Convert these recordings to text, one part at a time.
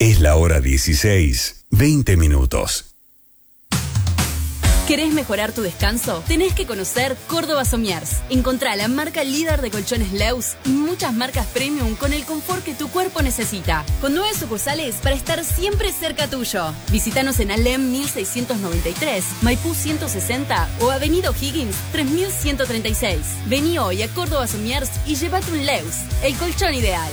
Es la hora 16, 20 minutos. ¿Querés mejorar tu descanso? Tenés que conocer Córdoba Somiers. Encontrá la marca líder de colchones Leus y muchas marcas premium con el confort que tu cuerpo necesita. Con 9 sucursales para estar siempre cerca tuyo. Visítanos en Alem 1693, Maipú 160 o Avenida O'Higgins 3136. Vení hoy a Córdoba Somiers y llévate un Leus, el colchón ideal.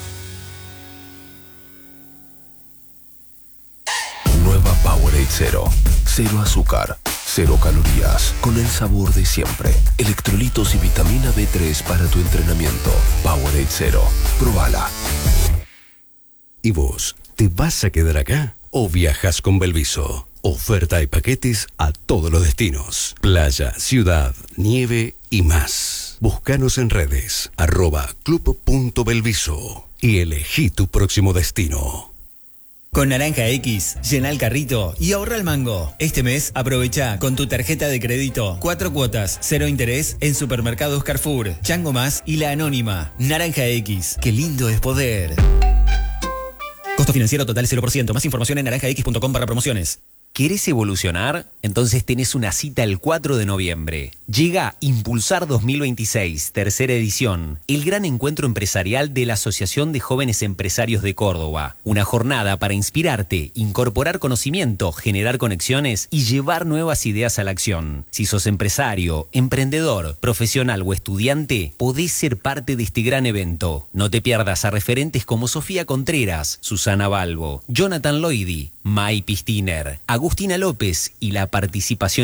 Nueva Powerade Zero. Cero azúcar, cero calorías, con el sabor de siempre. Electrolitos y vitamina B3 para tu entrenamiento. Powerade Zero. Probala. ¿Y vos, te vas a quedar acá o viajas con Belviso? Oferta y paquetes a todos los destinos. Playa, ciudad, nieve y más. Búscanos en redes, @club.belviso y elegí tu próximo destino. Con Naranja X, llena el carrito y ahorra el mango. Este mes aprovecha con tu tarjeta de crédito 4 cuotas, 0 interés en Supermercados Carrefour, Chango Más y La Anónima. Naranja X, qué lindo es poder. Costo financiero total 0%. Más información en naranjax.com/promociones. ¿Querés evolucionar? Entonces tenés una cita el 4 de noviembre. Llega Impulsar 2026, tercera edición, el gran encuentro empresarial de la Asociación de Jóvenes Empresarios de Córdoba. Una jornada para inspirarte, incorporar conocimiento, generar conexiones y llevar nuevas ideas a la acción. Si sos empresario, emprendedor, profesional o estudiante, podés ser parte de este gran evento. No te pierdas a referentes como Sofía Contreras, Susana Balbo, Jonathan Loidi, Mai Pistiner, Agustina López y la participación